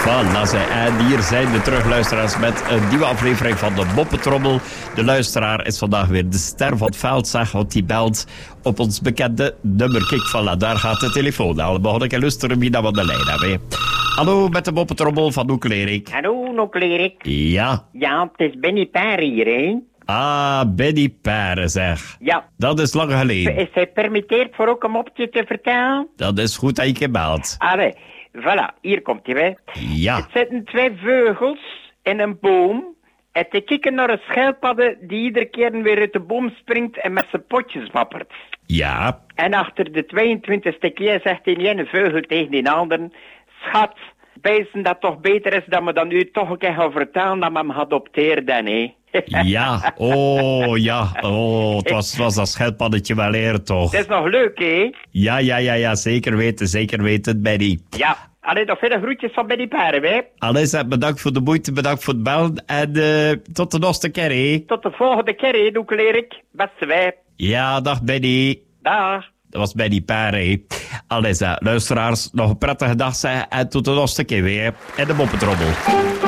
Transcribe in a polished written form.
Voilà, en hier zijn de terugluisteraars met een nieuwe aflevering van de Moppetrommel. De luisteraar is vandaag weer de ster van het veld, zeg, want die belt op ons bekende nummer. Kijk, voilà, daar gaat de telefoon al. Mag ik luisteren wie dat aan de lijn hebben? Hallo, met de Moppetrommel van Noek Lerik. Hallo, Noek Lerik. Ja. Ja, het is Benny Paar hier, hè? Ah, Benny Paar, zeg. Ja. Dat is lang geleden. Is hij permitteerd voor ook een mopje te vertellen? Dat is goed dat je gebeld. Allee, voilà, hier komt hij, hè. Ja. Het zitten 2 vleugels in een boom en te kijken naar een schildpadde die iedere keer weer uit de boom springt en met zijn potjes wappert. Ja. En achter de 22e keer zegt die ene vleugel tegen die andere: schat, bijzen dat toch beter is dat we dan nu toch een keer gaan vertellen dat we hem adopteerden, hè. Ja, oh ja, oh, het was dat schildpaddetje wel eer toch. Het is nog leuk, hè? Ja, zeker weten, Benny. Ja, allee, nog verder groetjes van Benny Paren, hè? Allee, bedankt voor de moeite, bedankt voor het bellen en tot de volgende keer, hè. Tot de volgende keer, hè, Noek Lerik. Beste wij. Ja, dag Benny. Dag. Dat was Benny Paren, hè. Allee, luisteraars, nog een prettige dag, zeg, en tot de volgende keer weer in de Moppetrommel.